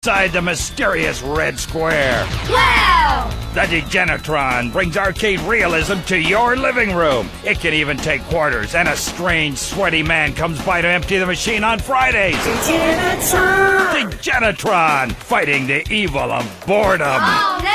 inside the mysterious red square. Wow! The Degenitron brings arcade realism to your living room. It can even take quarters, and a strange, sweaty man comes by to empty the machine on Fridays. Degenitron! Degenitron, fighting the evil of boredom. Oh,